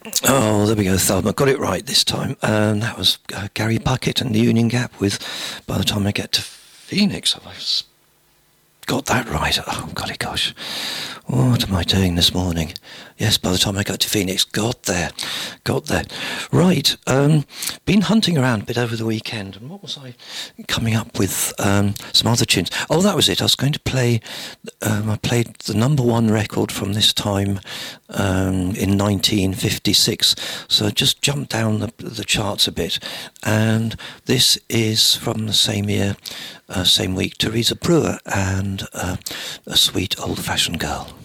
Oh, there we go, Thelma. Got it right this time. That was Gary Puckett and the Union Gap with By the Time I Get to Phoenix. Have I got that right? Oh, golly gosh. What am I doing this morning? Yes, By the Time I Got to Phoenix. Got there. Right. Been hunting around a bit over the weekend, and what was I coming up with? Some other tunes. Oh, that was it. I was going to play, I played the number one record from this time in 1956, so I just jumped down the charts a bit, and this is from the same year, same week, Teresa Brewer and A Sweet Old-Fashioned Girl.